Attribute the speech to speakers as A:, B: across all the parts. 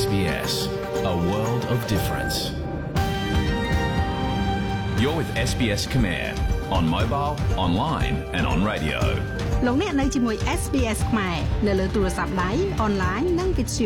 A: SBS, a world of difference. You're with SBS Khmer on mobile, online and on radio.
B: លោកអ្នកនៅជាមួយ SBS ខ្មែរនៅលើទូរស័ព្ទដៃ online និង Vithu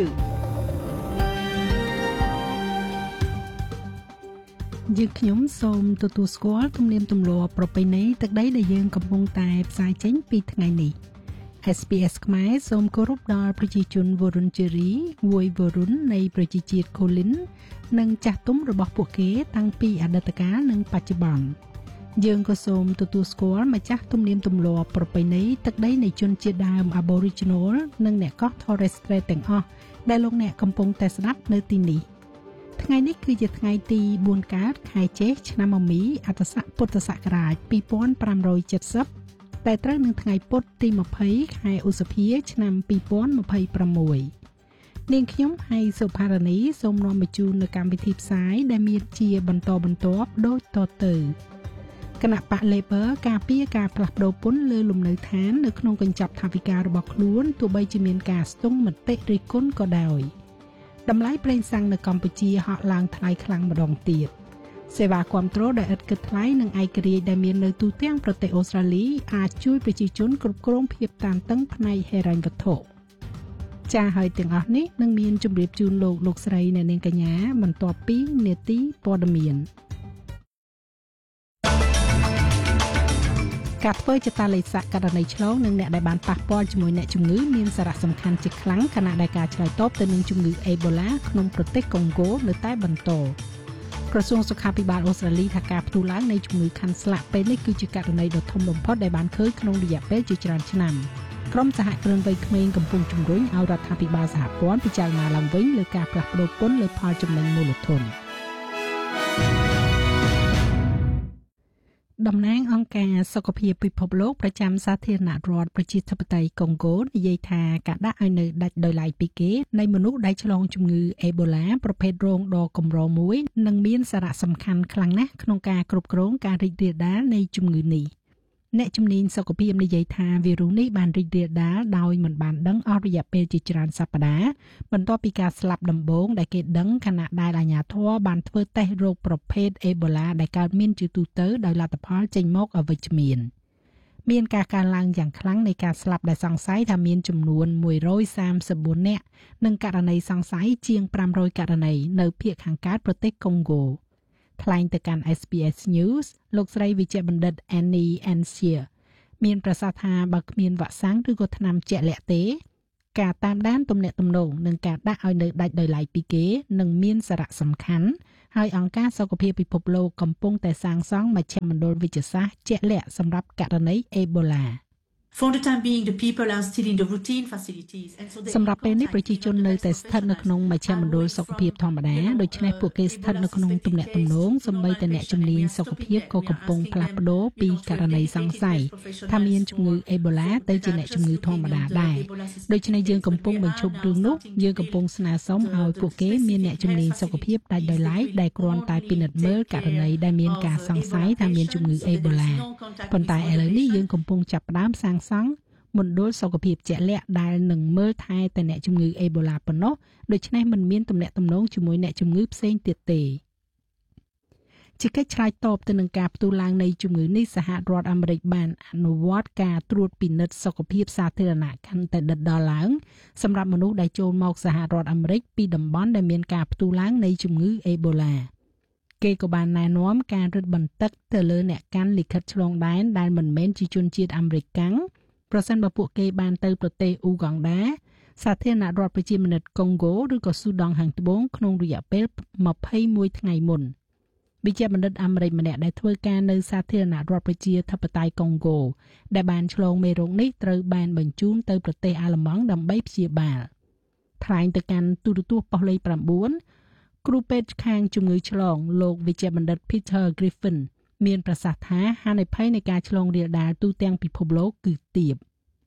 B: យើងខ្ញុំសូមទទួលស្គាល់ទំនៀមទម្លាប់ប្រពៃណីទឹកដីដែលយើងកំពុងតែផ្សាយចេញពីថ្ងៃនេះ SBS ខ្មែរសូមគោរពដល់ប្រជាជនវរុនជេរីវយវរុននៃប្រជាជាតិកូលីននិងចាស់ទុំរបស់ពួកគេតាំងពីអតីតកាលនិងបច្ចុប្បន្នយើងក៏សូមទទួលស្គាល់ម្ចាស់ទំនៀមទម្លាប់ប្រពៃណីទឹកដីនៃជនជាតិដើម Aboriginal និងអ្នកកោះ Torres Strait ទាំងអស់ដែលលោកអ្នកកំពុងតែស្ដាប់នៅទីនេះថ្ងៃនេះគឺជាថ្ងៃទី4កើតខែចេសឆ្នាំមមីអត្តស័កពុទ្ធសករាជ2570តែត្រូវនឹងថ្ងៃពុធទី20ខែឧសភាឆ្នាំ2026នាងខ្ញុំហៃសុផារនីសូមនាំមកជូននៅកម្មវិធីផ្សាយដែលមានជាបន្តបន្ទាប់ដូចតទៅគណៈបក Labor ការពារការផ្លាស់ប្ដូរពន្ធលើលំនៅឋាននៅក្នុងកញ្ចប់ថវិការបស់ខ្លួនទោះបីជាមានការស្ទង់មតិរិះគន់ក៏ដោយតម្លៃប្រេងសាំងនៅកម្ពុជាហក់ឡើងថ្លៃខ្លាំងម្ដងទៀតសេវាគាំទ្រដែលឥតគិតថ្លៃនិងឯករាជ្យដែលមាននៅទូទាំងប្រទេសអូស្ត្រាលីអាចជួយប្រជាជនគ្រប់គ្រងភាពតានតឹងផ្នែកហិរញ្ញវត្ថុចា៎ហើយទាំងអស់នេះនឹងមានជម្រាបជូនលោកស្រីអ្នកនាងកញ្ញាបន្ទាប់ពីនាទីព័ត៌មានការធ្វើចតាឡេសាករណីឆ្លងនិងអ្នកដែលបានប៉ះពាល់ជាមួយអ្នកជំងឺមានសារៈសំខាន់ជាខ្លាំងខណៈដែលការឆ្លើយតបទៅនឹងជំងឺអេបូឡាក្នុងប្រទេសកុងហ្គោនៅតែបន្តក្រសួងសុខាភិបាលអូស្ត្រាលីថាការផ្ទុះឡើងនៃជំងឺខាន់ស្លាក់ពេលនេះគឺជាករណីដ៏ធំបំផុតដែលបានឃើញក្នុងរយៈពេលជាច្រើនឆ្នាំក្រុមសហគ្រិនវ័យក្មេងកំពុងជំរុញឲ្យរដ្ឋាភិបាលសហព័ន្ធពិចារណាឡើងវិញលើការផ្លាស់ប្តូរពន្ធលើផលចំណេញមូលធនតំណាងអង្គការសុខភាពពិភពលោកប្រចាំសាធារណរដ្ឋប្រជាធិបតេយ្យកុងហ្គោនិយាយថាការដាក់ឲ្យនៅដាច់ដោយឡែកពីគេនៃមនុស្សដែលឆ្លងជំងឺអេបូឡាប្រភេទរោងដ៏កម្រមួយនឹងមានសារៈសំខាន់ខ្លាំងណាស់ក្នុងការគ្រប់គ្រងការរីករាលដាលនៃជំងឺនេះអ្នកជំនាញសុខភាពនិយាយថាវីរុសនេះបានរីករាលដាលដោយមិនបានដឹងអស់រយៈពេលជាច្រើនសប្តាហ៍បន្ទាប់ពីការស្លាប់ដំបូងដែលគេដឹងខណៈដែលអាជ្ញាធរបានធ្វើតេស្តរោគប្រភេទអេបូឡាដែលកើតមានជាទូទៅដោយលទ្ធផលចេញមកអវិជ្ជមានការកើនឡើងយ៉ាងខ្លាំងនៃការស្លាប់ដែលសង្ស័យថាមានចំនួន134នាក់និងករណីសង្ស័យជាង500ករណីនៅភាគខាងកើតប្រទេសកុងហ្គោថ្លែងទៅកាន់ SBS News លោកស្រីវិជ្ជបណ្ឌិត Annie Ansia មានប្រសាសន៍ថាបើគ្មានវ៉ាក់សាំងឬក៏ថ្នាំជាក់លាក់ទេការតាមដានទំនាក់ទំនងនិងការដាក់ឲ្យនៅដាច់ដោយឡែកពីគេនឹងមានសារៈសំខាន់ហើយអង្គការសុខភាពពិភពលោកកំពុងតែសាងសង់មជ្ឈមណ្ឌលវិទ្យាសាស្ត្រជាក់លាក់សម្រាប់ករណីអេបូឡា
C: For the time being, the people are still in the routine facilities.
B: សម្រាប់ពេលនេះប្រជាជននៅតែស្ថិតនៅក្នុងមជ្ឈមណ្ឌលសុខភាពធម្មតាដូច្នេះពួកគេស្ថិតនៅក្នុងទំនាក់ទំនងសម្បីតែអ្នកជំនាញសុខភាពក៏កំពុងផ្លាស់ប្ដូរពីករណីសង្ស័យថាមានជំងឺអេបូឡាទៅជាអ្នកជំងឺធម្មតាដែរដូច្នេះយើងកំពុងបញ្ឈប់រឿងនោះយើងកំពុងស្នើសុំឲ្យពួកគេមានអ្នកជំនាញសុខភាពដាច់ដោយឡែកដែលគ្រាន់តែពិនិត្យមើលករណីដែលមានការសង្ស័យថាមានជំងឺអេបូឡាប៉ុន្តែឥឡូវនេះយើងកំពុងចាប់ផ្ដើមសាងសង់មណ្ឌលសុខភាពជាក់លាក់ដែលនឹងមើលថែតែអ្នកជំងឺអេបូឡាប៉ុណ្ណោះដូច្នេះមិនមានទំនាក់ទំនងជាមួយអ្នកជំងឺផ្សេងទៀតទេជាកិច្ចឆ្លើយតបទៅនឹងការផ្ទុះឡើងនៃជំងឺនេះសហរដ្ឋអាមេរិកបានអនុវត្តការត្រួតពិនិត្យសុខភាពសាធារណៈកាន់តែដិតដល់ឡើងសម្រាប់មនុស្សដែលចូលមកសហរដ្ឋអាមេរិកពីតំបន់ដែលមានការផ្ទុះឡើងនៃជំងឺអេបូឡាគេក៏បានណែនាំការរឹតបន្តឹងទៅលើអ្នកកាន់លិខិតឆ្លងដែនដែលមិនមែនជាជនជាតិអាមេរិកកាំងប្រសិនបើពួកគេបានទៅប្រទេសអ៊ូហ្គង់ដាសាធារណរដ្ឋប្រជាមានិតកុងហ្គោឬក៏ស៊ូដង់ខាងត្បូងក្នុងរយៈពេល21ថ្ងៃមុនវិជ្ជបណ្ឌិតអាមេរិកម្នាក់ដែលធ្វើការនៅសាធារណរដ្ឋប្រជាធិបតេយ្យកុងហ្គោដែលបានឆ្លងមេរោគនេះត្រូវបានបញ្ជូនទៅប្រទេសអាល្លឺម៉ង់ដើម្បីព្យាបាលថ្លែងទៅកាន់ទូរទស្សន៍ប៉ុស្តិ៍លេខ9គ្រូពេទ្យខាងជំងឺឆ្លងលោកវិជ្ជបណ្ឌិត Peter Griffinមានប្រសាសន៍ថាហានិភ័យនៃការឆ្លងរាលដាលទូទាំងពិភពលោកគឺទាប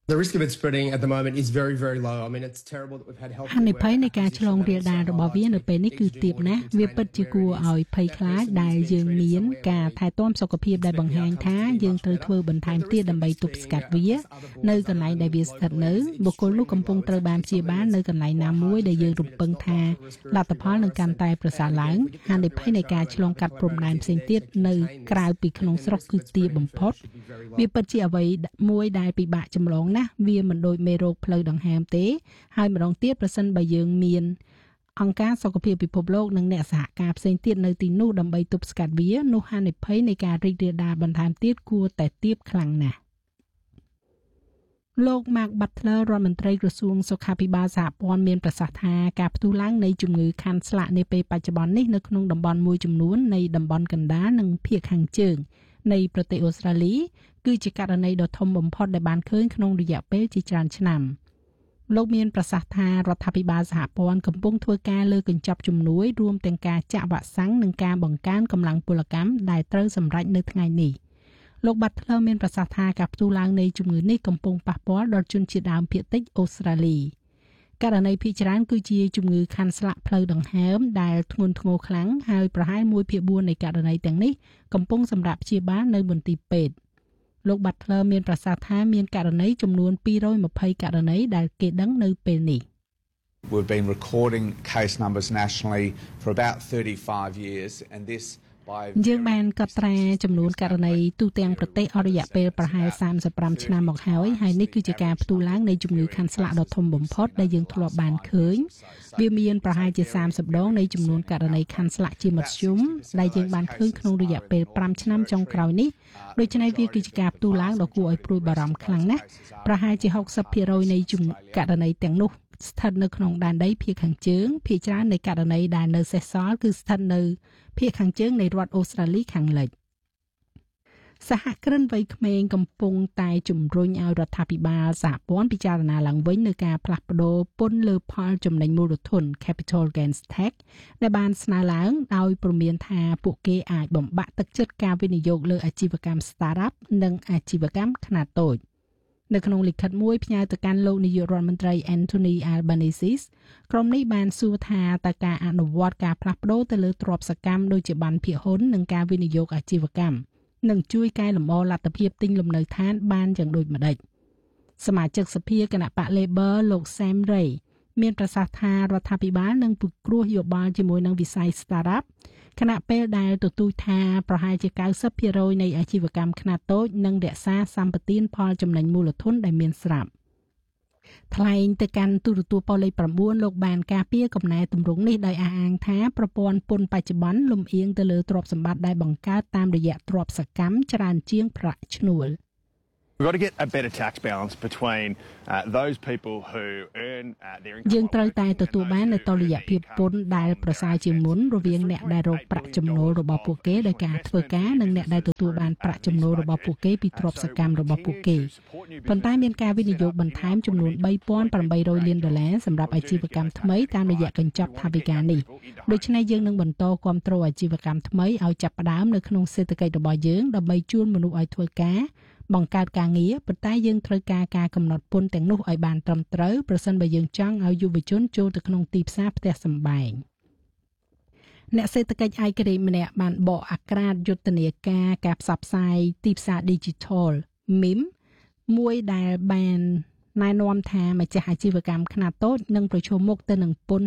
D: The risk of it spreading at the moment is very, very low. I mean, it's terrible that we've had health.
B: ហានិភ័យនៃការឆ្លងរាលដាលរបស់វានៅពេលនេះគឺទាបណាស់វាពិតជាគួរឲ្យភ័យខ្លាចដែលយើងមានការថែទាំសុខភាពដែលបង្ហាញថាយើងត្រូវធ្វើបន្ថែមទៀតដើម្បីទប់ស្កាត់វានៅកន្លែងដែលវាស្ថិតនៅបុគ្គលនោះកំពុងត្រូវបានព្យាបាលនៅកន្លែងណាមួយដែលយើងរំពឹងថាលទ្ធផលនឹងកាន់តែប្រសើរឡើងហានិភ័យនៃការឆ្លងកាត់ព្រំដែនផ្សេងទៀតនៅក្រៅពីក្នុងស្រុកគឺទាបបំផុតវាពិតជាអ្វីមួយដែលពិបាកចម្លងណាស់វាមិនដូចមេរោគផ្លូវដង្ហើមទេហើយម្ដងទៀតប្រសិនបើយើងមានអង្គការសុខភាពពិភពលោកនិងអ្នកសហការផ្សេងទៀតនៅទីនោះដើម្បីទប់ស្កាត់វានោះហានិភ័យនៃការរីករាលដាលបន្ថែមទៀតគួរតែទាបខ្លាំងណាស់លោក Mark Butler រដ្ឋមន្ត្រីក្រសួងសុខាភិបាលសហព័ន្ធមានប្រសាសន៍ថាការផ្ទុះឡើងនៃជំងឺខាន់ស្លាក់នាពេលបច្ចុប្បន្ននេះនៅក្នុងតំបន់មួយចំនួននៃតំបន់កណ្ដាលនិងភាគខាងជើងនៃប្រទេសអូស្ត្រាលីគឺជាករណីដ៏ធំបំផុតដែលបានឃើញក្នុងរយៈពេលជាច្រើនឆ្នាំលោកមានប្រសាសន៍ថារដ្ឋាភិបាលសហព័ន្ធកំពុងធ្វើការលើកញ្ចប់ជំនួយរួមទាំងការចាក់វ៉ាក់សាំងនិងការបង្កើនកម្លាំងពលកម្មដែលត្រូវសម្រេចនៅថ្ងៃនេះលោក Butler មានប្រសាសន៍ថាការផ្ទុះឡើងនៃជំងឺនេះកំពុងប៉ះពាល់ដល់ជនជាតិដើមភាគតិចអូស្ត្រាលីករណីភាគច្រើនគឺជាជំងឺខាន់ស្លាក់ផ្លូវដង្ហើមដែលធ្ងន់ធ្ងរខ្លាំងហើយប្រហែល 1/4 នៃករណីទាំងនេះកំពុងសម្រាប់ព្យាបាលនៅមន្ទីរពេទ្យលោក Butler មានប្រសាសន៍ថាមានករណីចំនួន220ករណីដែលគេដឹងនៅពេលនេះ
E: We've been recording case numbers nationally for about 35 years and this
B: យើងបានកត់ត្រាចំនួនករណីទូទាំងប្រទេសអស់រយៈពេលប្រហែល35ឆ្នាំមកហើយនេះគឺជាការផ្ទុះឡើងនៃជំងឺខាន់ស្លាក់ដ៏ធំបំផុតដែលយើងធ្លាប់បានឃើញវាមានប្រហែលជា30ដងនៃចំនួនករណីខាន់ស្លាក់ជាមធ្យមដែលយើងបានឃើញក្នុងរយៈពេល5ឆ្នាំចុងក្រោយនេះដូច្នេះវាគឺជាការផ្ទុះឡើងដ៏គួរឲ្យព្រួយបារម្ភខ្លាំងណាស់ប្រហែលជា 60% នៃករណីទាំងនោះស្ថិតនៅក្នុងដែនដីភាគខាងជើងភាគច្រើននៃករណីដែលនៅសេសសល់គឺស្ថិតនៅភាគខាងជើងនៃរដ្ឋអូស្ត្រាលីខាងលិចសហគ្រិនវ័យក្មេងកំពុងតែជំរុញឲ្យរដ្ឋាភិបាលសហព័ន្ធពិចារណាឡើងវិញនូវការផ្លាស់ប្តូរពន្ធលើផលចំណេញមូលធន Capital Gains Tax ដែលបានស្នើឡើងដោយព្រមានថាពួកគេអាចបំបាក់ទឹកចិត្តការវិនិយោគលើអាជីវកម្ម Startup និងអាជីវកម្មខ្នាតតូចនៅក្នុងលិខិតមួយផ្ញើទៅកាន់លោកនាយករដ្ឋមន្ត្រី Anthony Albanese ក្រុមនេះបានសួរថាតើការអនុវត្តការផ្លាស់ប្តូរទៅលើទ្រព្យសកម្មដូចជាបណ្ណភាគហ៊ុននិងការវិនិយោគអាជីវកម្មនឹងជួយកែលម្អលទ្ធភាពទិញលំនៅឋានបានយ៉ាងដូចម្តេចសមាជិកសភាគណៈបក Labor លោក Sam Ray មានប្រសាសន៍ថារដ្ឋាភិបាលនឹងពិគ្រោះយោបល់ជាមួយនឹងវិស័យ Startup ខណៈពេលដែលទទូចថាប្រហែលជា 90% នៃអាជីវកម្មខ្នាតតូចនឹងរក្សាសម្បទានផលចំណេញមូលធនដែលមានស្រាប់ថ្លែងទៅកាន់ទូរទស្សន៍ប៉ូលេខ 9 លោកបានការពារកំណែទម្រង់នេះដោយអះអាងថាប្រព័ន្ធពន្ធបច្ចុប្បន្នលំអៀងទៅលើទ្រព្យសម្បត្តិដែលបង្កើតតាមរយៈទ្រព្យសកម្មច្រើនជាងប្រាក់ឈ្នួល
F: We've got to get a better tax balance between those people who earn their income.
B: យើងត្រូវតែទទួលបាននូវតុល្យភាពពន្ធដែលប្រសើរជាងមុនរវាងអ្នកដែលរកប្រាក់ចំណូលរបស់ពួកគេដោយការធ្វើការនិងអ្នកដែលទទួលបានប្រាក់ចំណូលរបស់ពួកគេពីទ្រព្យសកម្មរបស់ពួកគេប៉ុន្តែមានការវិនិយោគបន្ថែមចំនួន $3,800 លានសម្រាប់អាជីវកម្មថ្មីតាមរយៈកញ្ចប់ថវិកានេះដូច្នេះយើងនឹងបន្តគាំទ្រអាជីវកម្មថ្មីឲ្យចាប់ផ្ដើមនៅក្នុងសេដ្ឋកិច្ចរបស់យើងដើម្បីជួលមនុស្សឲ្យធ្វើការបង្កើតការងារប៉ុន្តែយើងត្រូវការកំណត់ពន្ធទាំងនោះឲ្យបានត្រឹមត្រូវប្រសិនបើយើងចង់ឲ្យយុវជនចូលទៅក្នុងទីផ្សារផ្ទះសម្បែងអ្នកសេដ្ឋកិច្ចឯករាជ្យម្នាក់បានបកអាក្រាតយុទ្ធនាការផ្សព្វផ្សាយទីផ្សារ Digital MIM មួយដែលបានណែនាំថាម្ចាស់អាជីវកម្មខ្នាតតូចនឹងប្រឈមមុខទៅនឹងពន្ធ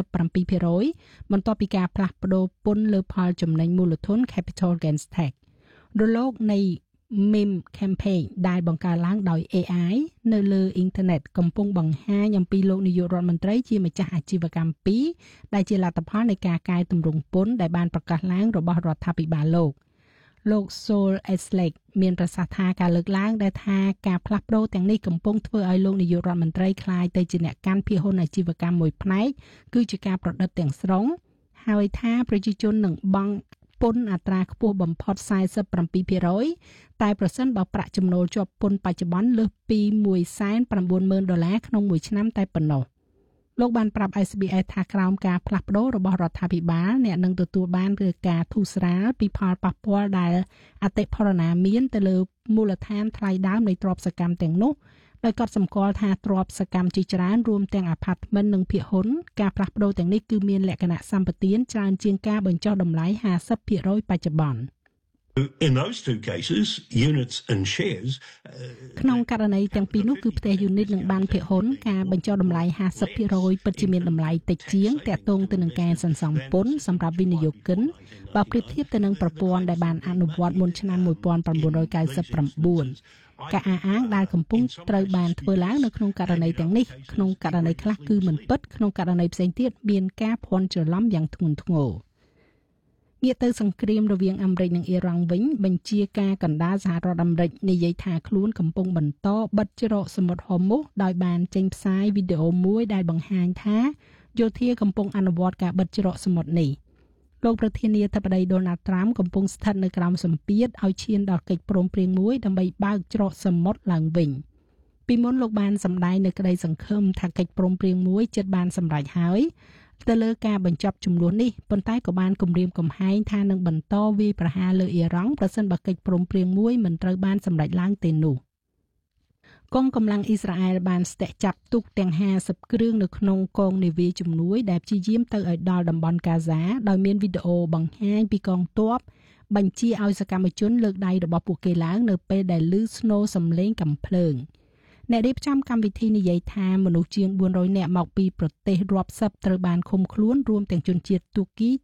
B: 47% បន្ទាប់ពីការផ្លាស់ប្តូរពន្ធលើផលចំណេញមូលធន Capital Gains Tax រលកនៃMIM campaign ដែលបង្កើតឡើងដោយ AI នៅលើអ៊ីនធឺណិតកំពុងបង្ហាញអំពីលោកនាយករដ្ឋមន្ត្រីជាម្ចាស់អាជីវកម្ម2ដែលជាលទ្ធផលនៃការកែតម្រង់ពន្ធដែលបានប្រកាសឡើងរបស់រដ្ឋាភិបាលលោក Sol Eslake មានប្រសាសន៍ថាការលើកឡើងដែលថាការផ្លាស់ប្តូរទាំងនេះកំពុងធ្វើឲ្យលោកនាយករដ្ឋមន្ត្រីក្លាយទៅជាអ្នកកាន់ភាគហ៊ុនអាជីវកម្មមួយផ្នែកគឺជាការប្រឌិតទាំងស្រុងហើយថាប្រជាជននឹងបង់ពន្ធអត្រាខ្ពស់បំផុត 47% តែប្រសិនបើប្រាក់ចំណូលជាប់ពន្ធបច្ចុប្បន្នលើសពី $190,000 ក្នុងមួយឆ្នាំតែប៉ុណ្ណោះលោកបានប្រាប់ SBS ថាក្រោមការផ្លាស់ប្តូររបស់រដ្ឋាភិបាលអ្នកនឹងទទួលបានការធូរស្រាលពីផលប៉ះពាល់ដែលអតិផរណាមានទៅលើមូលដ្ឋានថ្លៃដើមនៃទ្រព្យសកម្មទាំងនោះដោយកត់សម្គាល់ថាទ្រព្យសកម្មជាច្រើនរួមទាំងអាផាតមិននិងភាគហ៊ុនការផ្លាស់ប្ដូរទាំងនេះគឺមានលក្ខណៈសម្បទានច្រើនជាងការបញ្ចុះតម្លៃ 50% បច្ចុប្បន្ន
G: In those two cases, units and shares
B: ក្នុងករណីទាំងពីរនោះគឺផ្ទះ unit និងបានភាគហ៊ុនការបញ្ចុះតម្លៃ 50% ពិតជាមានតម្លៃតិចជាងទាក់ទងទៅនឹងការសន្សំពន្ធសម្រាប់វិនិយោគិនបើប្រៀបធៀបទៅនឹងប្រព័ន្ធដែលបានអនុវត្តមុនឆ្នាំ 1999 ការអះអាងដែលកំពុងត្រូវបានធ្វើឡើងនៅក្នុងករណីទាំងនេះក្នុងករណីខ្លះគឺមិនពិតក្នុងករណីផ្សេងទៀតមានការភ័ន្តច្រឡំយ៉ាងធ្ងន់ធ្ងរងាកទៅសង្គ្រាមរវាងអាមេរិកនិងអ៊ីរ៉ង់វិញបញ្ជាការកណ្ដាលសហរដ្ឋអាមេរិកនិយាយថាខ្លួនកំពុងបន្តបិទច្រកសមុទ្រហូម៉ូសដោយបានចេញផ្សាយវីដេអូមួយដែលបង្ហាញថាយោធាកំពុងអនុវត្តការបិទច្រកសមុទ្រនេះលោកប្រធានាធិបតី Donald Trump កំពុងស្ថិតនៅក្រោមសម្ពាធឲ្យឈានដល់កិច្ចព្រមព្រៀងមួយដើម្បីបើកច្រកសមុទ្រឡើងវិញពីមុនលោកបានសម្ដែងនៅក្តីសង្ឃឹមថាកិច្ចព្រមព្រៀងមួយជិតបានសម្រេចហើយទៅលើការបញ្ចប់ជម្លោះនេះប៉ុន្តែក៏បានគំរាមកំហែងថានឹងបន្តវាយប្រហារលើអ៊ីរ៉ង់ប្រសិនបើកិច្ចព្រមព្រៀងមួយមិនត្រូវបានសម្រេចឡើងទេនោះកងកម្លាំងអ៊ីស្រាអែលបានស្ទាក់ចាប់ទូកទាំង50គ្រឿងនៅក្នុងកងនាវាជំនួយដែលព្យាយាមទៅឲ្យដល់តំបន់កាហ្សាដោយមានវីដេអូបង្ហាញពីកងទ័ពបញ្ជាឲ្យសកម្មជនលើកដៃរបស់ពួកគេឡើងនៅពេលដែលឮស្នូរសំឡេងកាំភ្លើងអ្នករៀបចំកម្មវិធីនិយាយថាមនុស្សជាង400នាក់មកពីប្រទេសរាប់សិបត្រូវបានឃុំខ្លួនរួមទាំងជនជាតិទូគី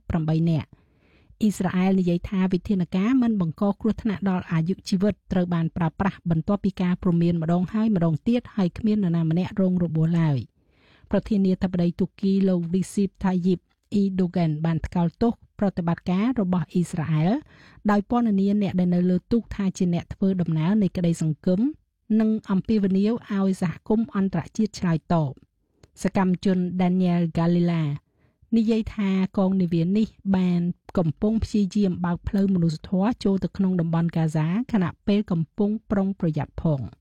B: 78នាក់អ៊ីស្រាអែលនិយាយថាវិធានការមិនបង្កគ្រោះថ្នាក់ដល់អាយុជីវិតត្រូវបានប្រើប្រាស់បន្ទាប់ពីការព្រមានម្ដងហើយម្ដងទៀតហើយគ្មាននរណាម្នាក់រងរបួសឡើយប្រធានាធិបតីទូគីលោក Recep Tayyip Erdogan បានថ្កោលទោសប្រតិបត្តិការរបស់អ៊ីស្រាអែលដោយពណ៌នាអ្នកដែលនៅលើទូកថាជាអ្នកធ្វើដំណើរនៃក្តីសង្ឃឹមនិងអំពាវនាវឲ្យសហគមន៍អន្តរជាតិឆ្លើយតបសកម្មជន Daniel Galila និយាយថាកងនាវានេះបានកំពុងព្យាយាមបើកផ្លូវមនុស្សធម៌ចូលទៅក្នុងតំបន់កាហ្សាខណៈពេលកំពុងប្រុងប្រយ័ត្នផង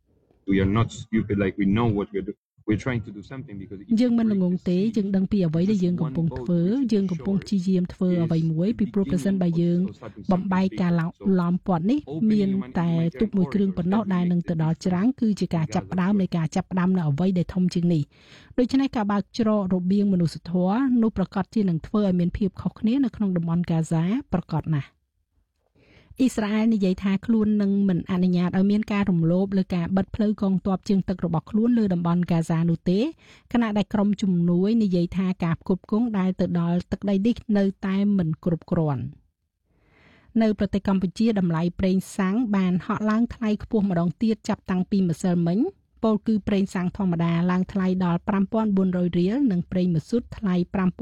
H: We are not stupid like we know what we're trying to do something because
B: យើងមិនល្ងងទេយើងដឹងពីអ្វីដែលយើងកំពុងធ្វើយើងកំពុងព្យាយាមធ្វើអ្វីមួយពីព្រោះប្រសិនបើយើងបំបែកការឡំពាត់នេះមានតែទូកមួយគ្រឿងប៉ុណ្ណោះដែលនឹងទៅដល់ច្រាំងគឺជាការចាប់ផ្ដើមនៃការចាប់ផ្ដើមនៅអ្វីដែលធំជាងនេះដូច្នេះការបើកច្រករបៀងមនុស្សធម៌នោះប្រកាសជានឹងធ្វើឲ្យមានភាពខុសគ្នានៅក្នុងតំបន់កាហ្សាប្រកាសណាស់អ៊ីស្រាអែលនិយាយថាខ្លួននឹងមិនអនុញ្ញាតឲ្យមានការរំលោភលើការបិទផ្លូវកងទ័ពជើងទឹករបស់ខ្លួនលើតំបន់កាហ្សានោះទេខណៈដែលក្រុមជំនួយនិយាយថាការផ្គត់ផ្គង់ដែលទៅដល់ទឹកដីនេះនៅតែមិនគ្រប់គ្រាន់នៅប្រទេសកម្ពុជាតម្លៃប្រេងសាំងបានហក់ឡើងថ្លៃខ្ពស់ម្ដងទៀតចាប់តាំងពីម្សិលមិញពោលគឺប្រេងសាំងធម្មតាឡើងថ្លៃដល់ 5,400 រៀលនិងប្រេងម៉ាស៊ូតថ្លៃ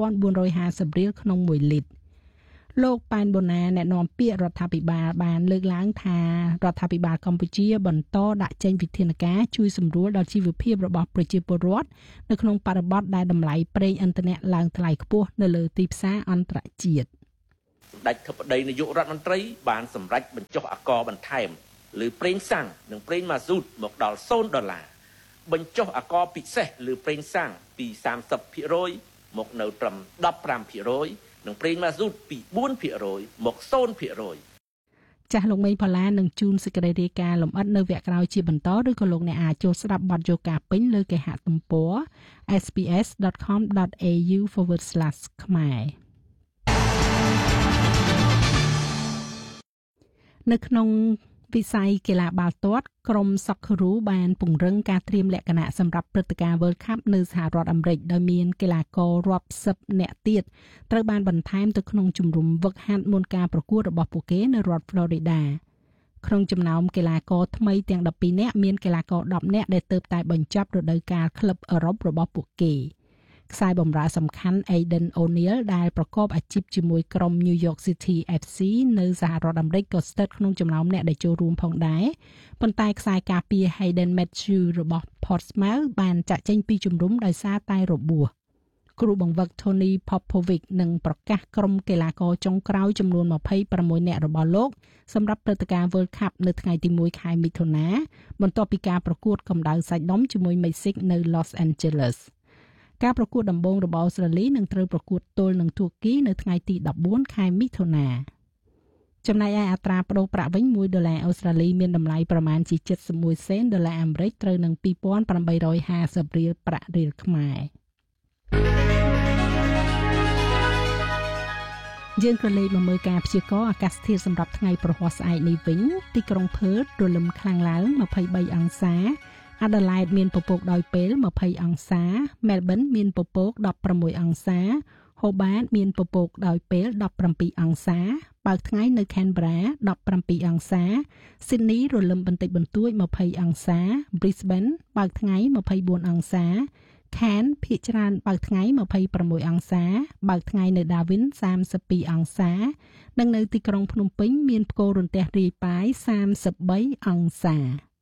B: 5,450 រៀលក្នុង1លីត្រលោកប៉ែនបូណាអ្នកនាំពាក្យរដ្ឋាភិបាលបានលើកឡើងថារដ្ឋាភិបាលកម្ពុជាបន្តដាក់ចេញវិធានការជួយសម្រួលដល់ជីវភាពរបស់ប្រជាពលរដ្ឋនៅក្នុងបរិបទដែលតម្លៃប្រេងឥន្ធនៈឡើងថ្លៃខ្ពស់នៅលើទីផ្សារអន្តរជាតិ
I: សម្ដេចធិបតីនាយករដ្ឋមន្ត្រីបានសម្រេចបញ្ចុះអាករបន្ថែមលើប្រេងសាំងនិងប្រេងម៉ាស៊ូតមកដល់$0បញ្ចុះអាករពិសេសលើប្រេងសាំងពី 30% មកនៅត្រឹម 15%និងប្រេងម៉ាស៊ូតពី 4% មក 0%
B: ចាស់លោកមេងផល្លានឹងជូនសេចក្តីរាយការណ៍លម្អិតនៅវគ្គក្រោយជាបន្តឬក៏លោកអ្នកអាចចូលស្ដាប់បទយោការពេញលើគេហទំព័រ sbs.com.au/ ខ្មែរនៅក្នុងវិស័យកីឡាបាល់ទាត់ក្រុម Socceroo បានពង្រឹងការត្រៀមលក្ខណៈសម្រាប់ព្រឹត្តិការណ៍ World Cup នៅសហរដ្ឋអាមេរិកដោយមានកីឡាកររាប់សិបនាក់ទៀតត្រូវបានបន្ថែមទៅក្នុងជំរំហ្វឹកហាត់មុនការប្រកួតរបស់ពួកគេនៅរដ្ឋ Florida ក្នុងចំណោមកីឡាករថ្មីទាំង12នាក់មានកីឡាករ10នាក់ដែលទើបតែបញ្ចប់រដូវកាលក្លឹបអឺរ៉ុបរបស់ពួកគេខ្សែបម្រើសំខាន់ Aiden O'Neil ដែលប្រកបអាជីពជាមួយក្រុម New York City FC នៅសហរដ្ឋអាមេរិកក៏ស្ថិតក្នុងចំណោមអ្នកដែលចូលរួមផងដែរប៉ុន្តែខ្សែការពារ Hayden Matthew របស់ Portsmouth បានចាក់ចេញពីជំរំដោយសារតែរបួសគ្រូបង្វឹក Tony Popovic នឹងប្រកាសក្រុមកីឡាករចុងក្រោយចំនួន26នាក់របស់លោកសម្រាប់ព្រឹត្តិការណ៍ World Cup នៅថ្ងៃទី1ខែមិថុនាបន្ទាប់ពីការប្រកួតកម្ដៅសាច់ដុំជាមួយមេស៊ីកនៅ Los Angelesការប្រកួតដំបូងរបស់អូស្ត្រាលីនឹងត្រូវប្រកួតទល់នឹងទួរគីនៅថ្ងៃទី14ខែមិថុនាចំណែកឯអត្រាប្តូរប្រាក់វិញ$1អូស្ត្រាលីមានតម្លៃប្រមាណជា71សេនដុល្លារអាមេរិកត្រូវនឹង$2,850រៀលប្រាក់រៀលខ្មែរយើងក៏លេខមកមើលការព្យាករណ៍អាកាសធាតុសម្រាប់ថ្ងៃប្រហ័សស្អែកនេះវិញទីក្រុងផឺតរលឹមខ្លាំងឡើង23អង្សាអាដាលេដមានពពកដោយពេល20អង្សាមែលប៊នមានពពក16អង្សាហូបាតមានពពកដោយពេល17អង្សាបើកថ្ងៃនៅ Canberra 17អង្សា Sydney រលឹមបន្តិចបន្តួច20អង្សា Brisbane បើកថ្ងៃ24អង្សា Cairns ភាគច្រើនបើកថ្ងៃ26អង្សាបើកថ្ងៃនៅ Darwin 32អង្សានិងនៅទីក្រុងភ្នំពេញមានផ្គររន្ទះរាយប៉ាយ33អង្សា